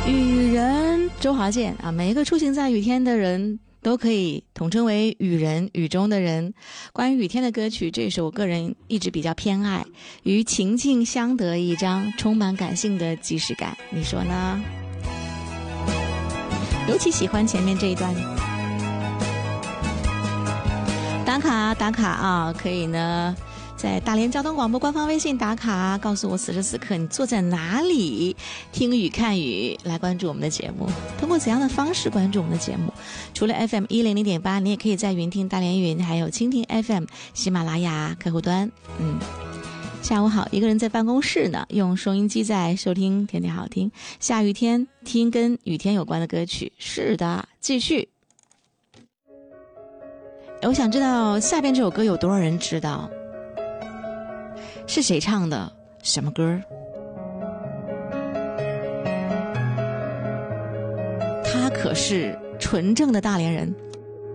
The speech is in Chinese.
雨人周华健啊，每一个出行在雨天的人都可以统称为雨人，雨中的人。关于雨天的歌曲，这首我个人一直比较偏爱，与情境相得益彰，充满感性的即视感，你说呢？尤其喜欢前面这一段。打卡打卡啊，可以呢在大连交通广播官方微信打卡，告诉我此时此刻你坐在哪里，听雨看雨，来关注我们的节目。通过怎样的方式关注我们的节目？除了 FM100.8， 你也可以在云听大连云，还有蜻蜓 FM、喜马拉雅客户端。下午好，一个人在办公室呢，用收音机在收听天天好听。下雨天听跟雨天有关的歌曲，是的，继续。我想知道下边这首歌有多少人知道？是谁唱的？什么歌？他可是纯正的大连人。